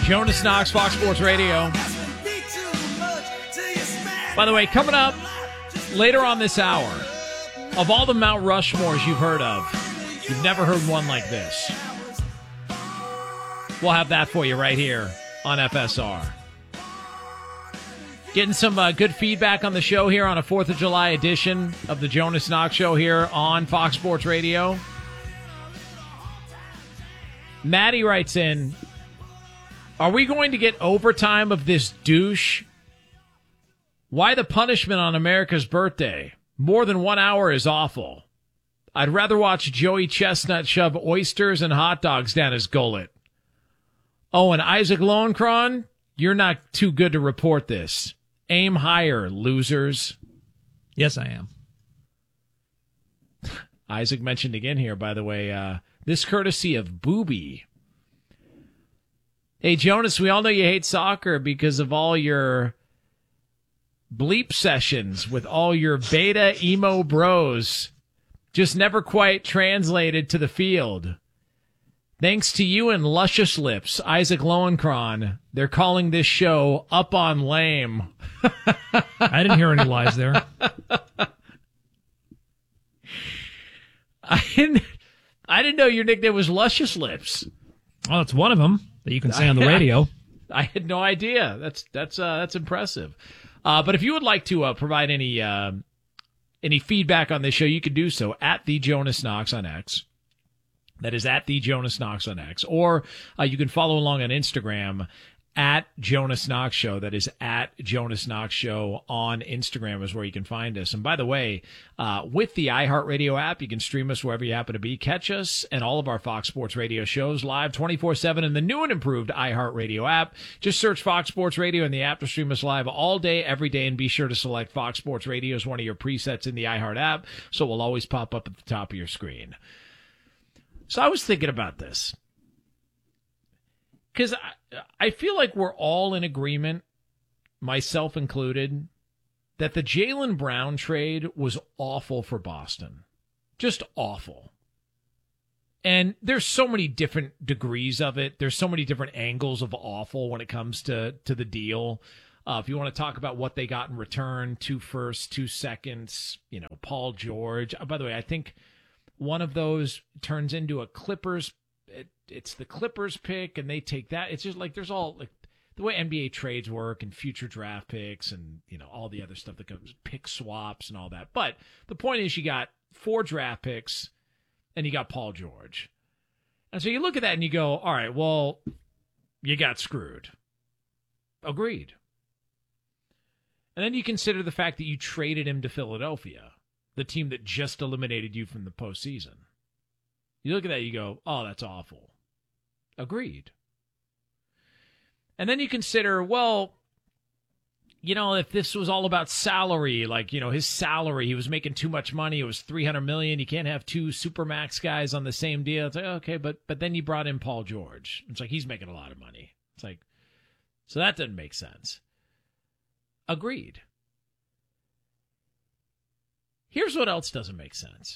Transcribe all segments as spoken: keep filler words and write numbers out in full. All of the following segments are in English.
Jonas Knox, Fox Sports Radio. By the way, coming up later on this hour, of all the Mount Rushmores you've heard of, you've never heard one like this. We'll have that for you right here on F S R. Getting some uh, good feedback on the show here on a fourth of July edition of the Jonas Knox Show here on Fox Sports Radio. Maddie writes in, are we going to get overtime of this douche? Why the punishment on America's birthday? More than one hour is awful. I'd rather watch Joey Chestnut shove oysters and hot dogs down his gullet. Oh, and Isaac Lowenkron, you're not too good to report this. Aim higher, losers. Yes, I am. Isaac mentioned again here, by the way, uh, this courtesy of Booby. Hey, Jonas, we all know you hate soccer because of all your bleep sessions with all your beta emo bros. Just never quite translated to the field. Thanks to you and Luscious Lips, Isaac Lowenkron, they're calling this show Up on Lame. I didn't hear any lies there. I didn't, I didn't know your nickname was Luscious Lips. Well, it's one of them that you can say on the radio. I, I had no idea. That's that's uh, that's impressive. Uh, but if you would like to uh, provide any uh, any feedback on this show, you can do so at the Jonas Knox on X. That is at the Jonas Knox on X. Or uh, you can follow along on Instagram at Jonas Knox Show. That is at Jonas Knox Show on Instagram is where you can find us. And by the way, uh, with the iHeartRadio app, you can stream us wherever you happen to be. Catch us and all of our Fox Sports Radio shows live twenty-four seven in the new and improved iHeartRadio app. Just search Fox Sports Radio in the app to stream us live all day, every day, and be sure to select Fox Sports Radio as one of your presets in the iHeart app, so it will always pop up at the top of your screen. So I was thinking about this because I, I feel like we're all in agreement, myself included, that the Jaylen Brown trade was awful for Boston. Just awful. And there's so many different degrees of it. There's so many different angles of awful when it comes to, to the deal. Uh, if you want to talk about what they got in return, two firsts, two seconds, you know, Paul George. Oh, by the way, I think one of those turns into a Clippers. It, it's the Clippers pick, and they take that. It's just like there's all like the way N B A trades work and future draft picks and, you know, all the other stuff that comes, pick swaps and all that. But the point is you got four draft picks and you got Paul George. And so you look at that and you go, all right, well, you got screwed. Agreed. And then you consider the fact that you traded him to Philadelphia, the team that just eliminated you from the postseason. You look at that, you go, oh, that's awful. Agreed. And then you consider, well, you know, if this was all about salary, like, you know, his salary, he was making too much money. It was three hundred million dollars. You can't have two Supermax guys on the same deal. It's like, okay, but but then you brought in Paul George. It's like, he's making a lot of money. It's like, so that doesn't make sense. Agreed. Here's what else doesn't make sense.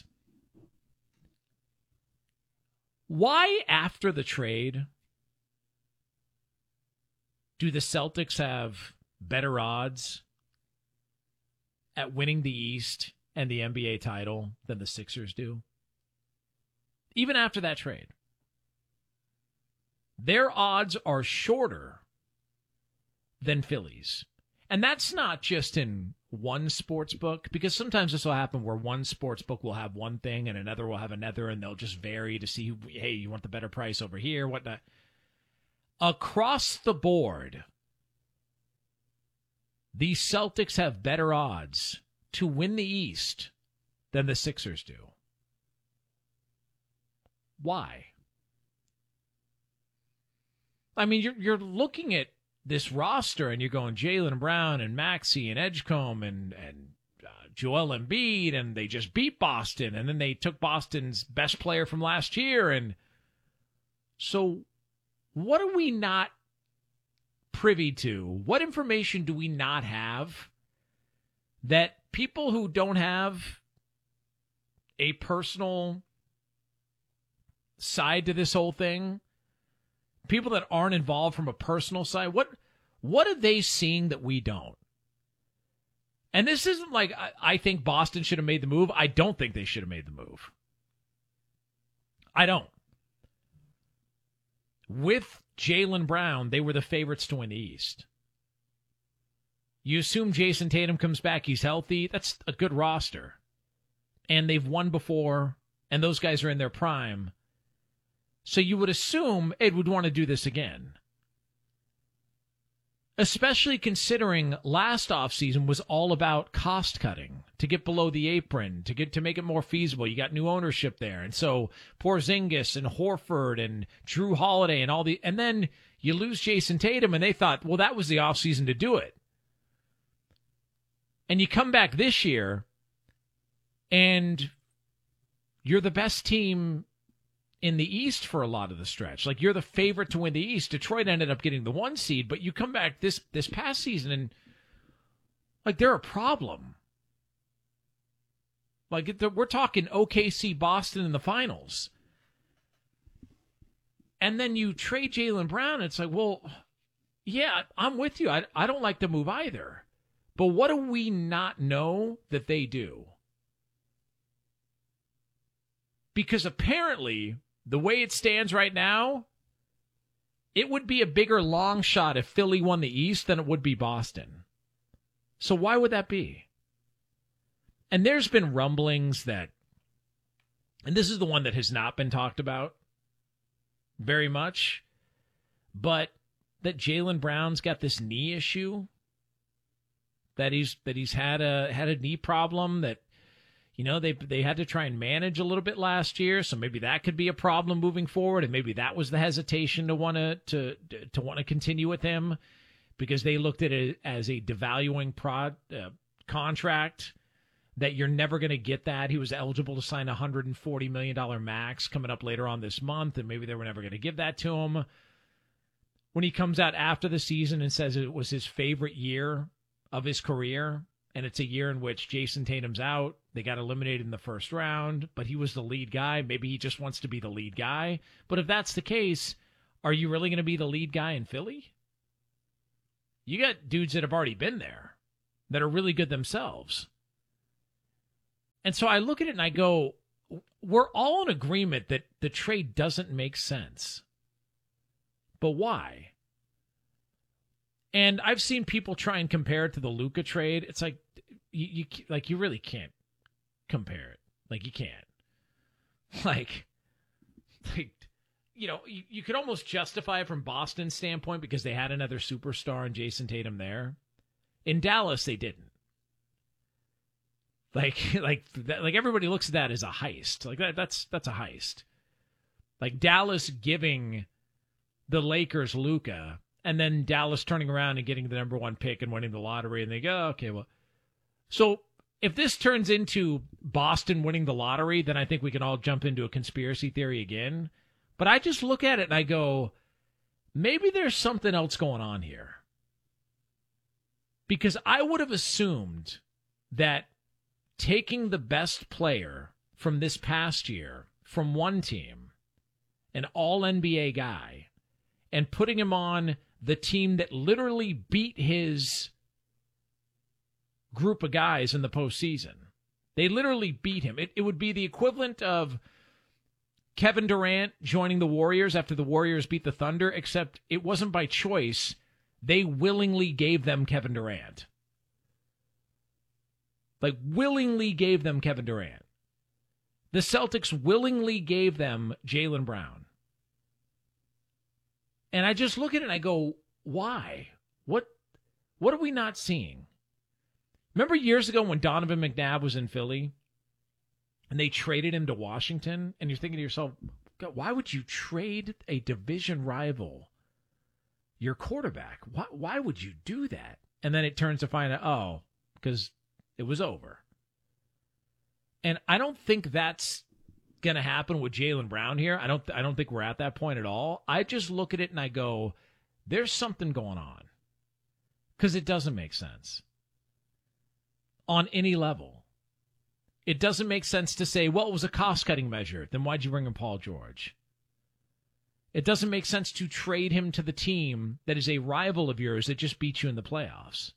Why, after the trade, do the Celtics have better odds at winning the East and the N B A title than the Sixers do? Even after that trade. Their odds are shorter than Philly's. And that's not just in one sports book, because sometimes this will happen where one sports book will have one thing and another will have another, and they'll just vary to see, hey, you want the better price over here, whatnot. Across the board, the Celtics have better odds to win the East than the Sixers do. Why? I mean, you're you're looking at this roster and you're going Jaylen Brown and Maxey and Edgecombe and and uh, Joel Embiid, and they just beat Boston, and then they took Boston's best player from last year, and so what are we not privy to? What information do we not have that people who don't have a personal side to this whole thing people that aren't involved from a personal side, what what are they seeing that we don't? And this isn't like I, I think Boston should have made the move. I don't think they should have made the move. I don't. With Jaylen Brown, they were the favorites to win the East. You assume Jason Tatum comes back, he's healthy. That's a good roster. And they've won before, and those guys are in their prime. So you would assume Ed would want to do this again. Especially considering last offseason was all about cost cutting to get below the apron, to get to make it more feasible. You got new ownership there. And so Porzingis and Horford and Drew Holiday and all the and then you lose Jason Tatum and they thought, well, that was the offseason to do it. And you come back this year and you're the best team in the East for a lot of the stretch. Like, you're the favorite to win the East. Detroit ended up getting the one seed, but you come back this this past season and, like, they're a problem. Like, we're talking O K C Boston in the finals. And then you trade Jaylen Brown, it's like, well, yeah, I'm with you. I, I don't like the move either. But what do we not know that they do? Because apparently, the way it stands right now, it would be a bigger long shot if Philly won the East than it would be Boston. So why would that be? And there's been rumblings that, and this is the one that has not been talked about very much, but that Jaylen Brown's got this knee issue, that he's that he's had a had a knee problem that, you know, they they had to try and manage a little bit last year, so maybe that could be a problem moving forward, and maybe that was the hesitation to want to to to want to continue with him, because they looked at it as a devaluing prod uh, contract that you're never going to get that. He was eligible to sign a one hundred forty million dollars max coming up later on this month, and maybe they were never going to give that to him. When he comes out after the season and says it was his favorite year of his career, and it's a year in which Jason Tatum's out, they got eliminated in the first round, but he was the lead guy. Maybe he just wants to be the lead guy. But if that's the case, are you really going to be the lead guy in Philly? You got dudes that have already been there that are really good themselves. And so I look at it and I go, we're all in agreement that the trade doesn't make sense. But why? And I've seen people try and compare it to the Luka trade. It's like, you, you like you really can't compare it. Like, you can't. Like, like you know, you, you could almost justify it from Boston's standpoint because they had another superstar in Jason Tatum there. In Dallas, they didn't. Like, like, that, like everybody looks at that as a heist. Like that, that's that's a heist. Like Dallas giving the Lakers Luka, and then Dallas turning around and getting the number one pick and winning the lottery, and they go, oh, okay, well. So if this turns into Boston winning the lottery, then I think we can all jump into a conspiracy theory again. But I just look at it and I go, maybe there's something else going on here. Because I would have assumed that taking the best player from this past year from one team, an all N B A guy, and putting him on the team that literally beat his group of guys in the postseason. They literally beat him. It, it would be the equivalent of Kevin Durant joining the Warriors after the Warriors beat the Thunder, except it wasn't by choice. They willingly gave them Kevin Durant. Like, willingly gave them Kevin Durant. The Celtics willingly gave them Jaylen Brown. And I just look at it and I go, why? What what are we not seeing? Remember years ago when Donovan McNabb was in Philly and they traded him to Washington? And you're thinking to yourself, God, why would you trade a division rival your quarterback? Why, why would you do that? And then it turns to find out, oh, because it was over. And I don't think that's going to happen with Jaylen Brown here. I don't I don't think we're at that point at all. I just look at it and I go, there's something going on. Because it doesn't make sense. On any level. It doesn't make sense to say, well, it was a cost-cutting measure. Then why'd you bring in Paul George? It doesn't make sense to trade him to the team that is a rival of yours that just beat you in the playoffs.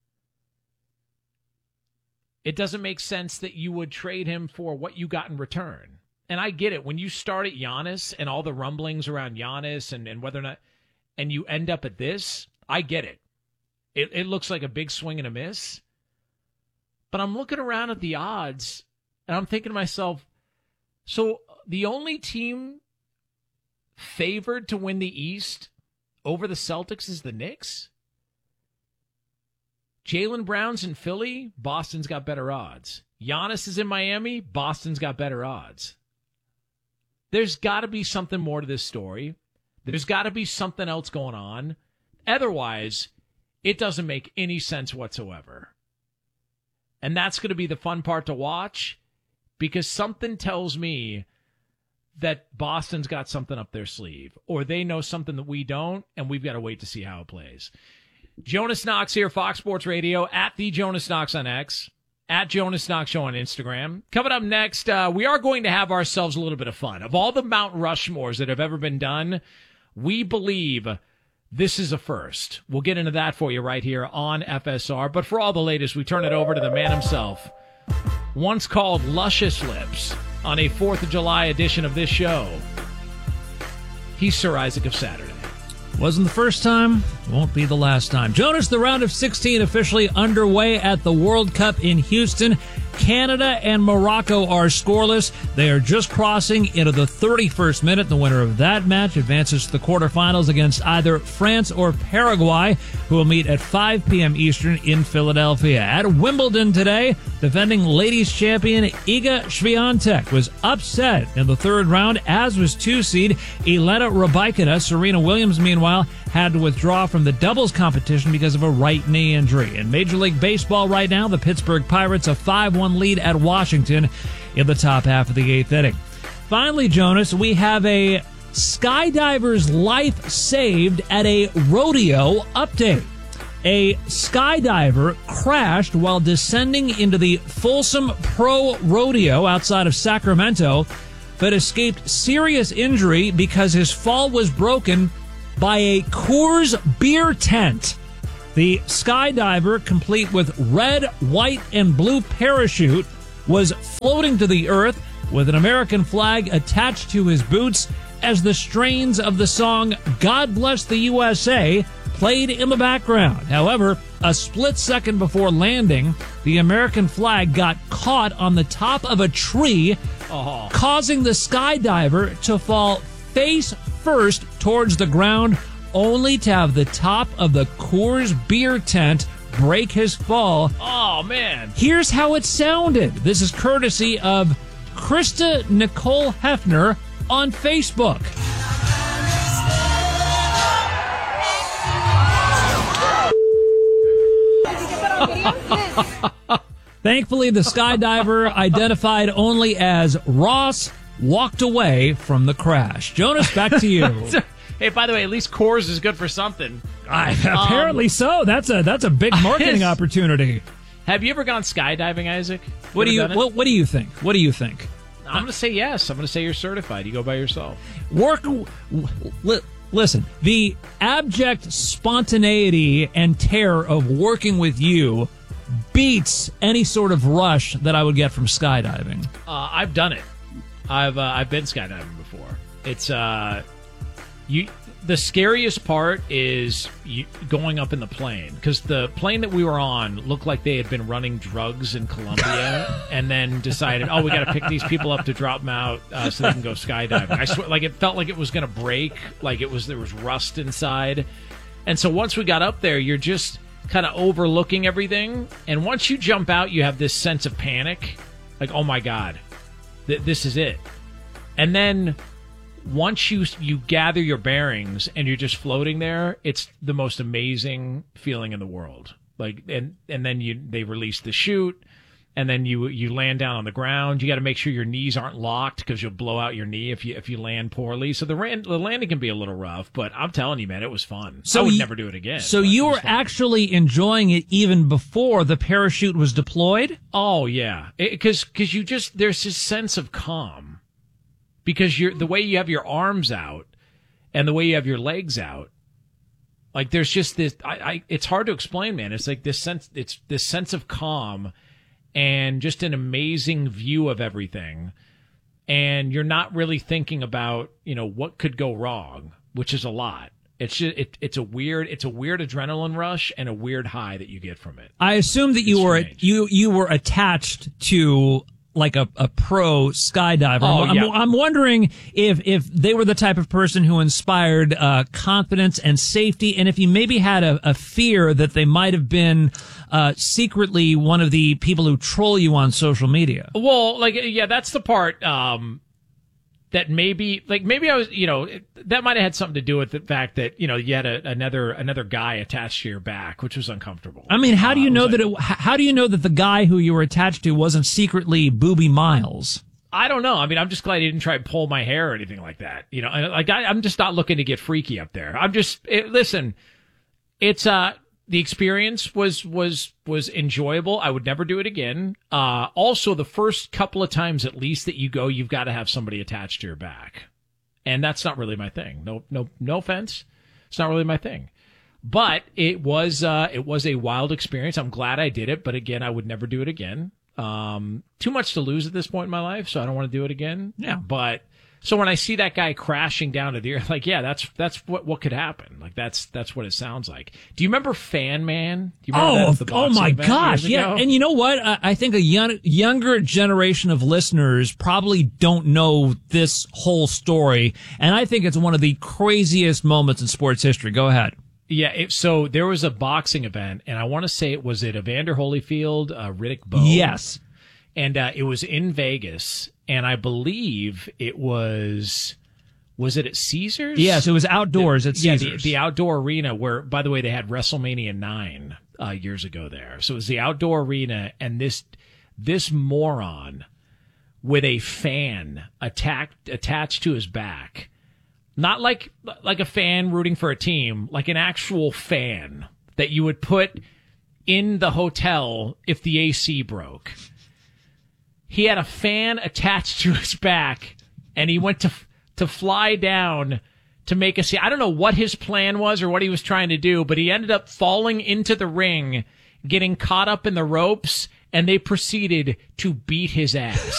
It doesn't make sense that you would trade him for what you got in return. And I get it. When you start at Giannis and all the rumblings around Giannis and, and whether or not, and you end up at this, I get it. It, it looks like a big swing and a miss. But I'm looking around at the odds, and I'm thinking to myself, so the only team favored to win the East over the Celtics is the Knicks? Jaylen Brown's in Philly, Boston's got better odds. Giannis is in Miami, Boston's got better odds. There's got to be something more to this story. There's got to be something else going on. Otherwise, it doesn't make any sense whatsoever. And that's going to be the fun part to watch, because something tells me that Boston's got something up their sleeve, or they know something that we don't, and we've got to wait to see how it plays. Jonas Knox here, Fox Sports Radio, at the Jonas Knox on X, at Jonas Knox Show on Instagram. Coming up next, uh, we are going to have ourselves a little bit of fun. Of all the Mount Rushmores that have ever been done, we believe this is a first. We'll get into that for you right here on F S R. But for all the latest, we turn it over to the man himself, once called Luscious Lips, on a fourth of July edition of this show. He's Sir Isaac of Saturday. Wasn't the first time, won't be the last time. Jonas, the round of sixteen officially underway at the World Cup in Houston. Canada and Morocco are scoreless. They are just crossing into the thirty-first minute. The winner of that match advances to the quarterfinals against either France or Paraguay, who will meet at five p.m. Eastern in Philadelphia. At Wimbledon today, defending ladies champion Iga Swiatek was upset in the third round, as was two-seed Elena Rybakina. Serena Williams, meanwhile, had to withdraw from the doubles competition because of a right knee injury. In Major League Baseball right now, the Pittsburgh Pirates a five one lead at Washington in the top half of the eighth inning. Finally, Jonas, we have a skydiver's life saved at a rodeo update. A skydiver crashed while descending into the Folsom Pro Rodeo outside of Sacramento, but escaped serious injury because his fall was broken by a Coors beer tent. The skydiver, complete with red, white, and blue parachute, was floating to the earth with an American flag attached to his boots as the strains of the song God Bless the U S A played in the background. However, a split second before landing, the American flag got caught on the top of a tree, oh. causing the skydiver to fall face first towards the ground, only to have the top of the Coors beer tent break his fall. Oh, man. Here's how it sounded. This is courtesy of Krista Nicole Hefner on Facebook. Thankfully, the skydiver, identified only as Ross, walked away from the crash. Jonas, back to you. Hey, by the way, at least Coors is good for something. I, apparently um, so. That's a that's a big marketing opportunity. Have you ever gone skydiving, Isaac? What do you what, what do you think? What do you think? I'm going to say yes. I'm going to say you're certified. You go by yourself. Work. Li, listen, the abject spontaneity and terror of working with you beats any sort of rush that I would get from skydiving. Uh, I've done it. I've uh, I've been skydiving before. It's uh, you. The scariest part is you, going up in the plane, because the plane that we were on looked like they had been running drugs in Colombia, and then decided, oh, we got to pick these people up to drop them out uh, so they can go skydiving. I swear, like it felt like it was going to break, like it was there was rust inside, and so once we got up there, you're just kind of overlooking everything, and once you jump out, you have this sense of panic, like, oh my god, th- this is it, and then once you you gather your bearings and you're just floating there, it's the most amazing feeling in the world. Like, and and then you they release the chute, and then you you land down on the ground. You got to make sure your knees aren't locked because you'll blow out your knee if you if you land poorly. So the ran, the landing can be a little rough, but I'm telling you, man, it was fun. So I would you, never do it again. So you were actually enjoying it even before the parachute was deployed? Oh yeah, because because you just there's this sense of calm. Because you're the way you have your arms out, and the way you have your legs out. Like there's just this, I, I, it's hard to explain, man. It's like this sense, it's this sense of calm and just an amazing view of everything. And you're not really thinking about, you know, what could go wrong, which is a lot. It's just, it, it's a weird, it's a weird adrenaline rush and a weird high that you get from it. I assume that you It's were, strange. you, you were attached to like a, a pro skydiver. Oh, I'm, yeah. I'm wondering if, if they were the type of person who inspired uh, confidence and safety, and if you maybe had a, a fear that they might have been uh, secretly one of the people who troll you on social media. Well, like, yeah, that's the part um, that maybe, like, maybe I was, you know, it, that might have had something to do with the fact that, you know, you had a, another another guy attached to your back, which was uncomfortable. I mean, how do you Uh, it know was that like- it, how do you know that the guy who you were attached to wasn't secretly Booby Miles? I don't know. I mean, I'm just glad he didn't try and pull my hair or anything like that. You know, I- like I, I'm just not looking to get freaky up there. I'm just it, listen. It's uh the experience was was was enjoyable. I would never do it again. Uh, also, the first couple of times at least that you go, you've got to have somebody attached to your back, and that's not really my thing. No, no, no offense. It's not really my thing. But it was uh, it was a wild experience. I'm glad I did it, but again, I would never do it again. Um, too much to lose at this point in my life, so I don't want to do it again. Yeah. But so when I see that guy crashing down to the earth, like, yeah, that's that's what what could happen. Like that's that's what it sounds like. Do you remember Fan Man? Do you remember that Oh, at the oh boxing my event gosh. years Yeah. ago? And you know what? I, I think a young, younger generation of listeners probably don't know this whole story. And I think it's one of the craziest moments in sports history. Go ahead. Yeah, it, so there was a boxing event, and I want to say it was at Evander Holyfield, uh, Riddick Bowe. Yes. And uh, it was in Vegas, and I believe it was, was it at Caesars? Yes, it was outdoors at Yeah, Caesars. the, the outdoor arena where, by the way, they had WrestleMania nine uh, years ago there. So it was the outdoor arena, and this this moron with a fan attacked attached to his back, not like like a fan rooting for a team, like an actual fan that you would put in the hotel if the A C broke. He had a fan attached to his back, and he went to to fly down to make a scene. I don't know what his plan was or what he was trying to do, but he ended up falling into the ring, getting caught up in the ropes, and they proceeded to beat his ass.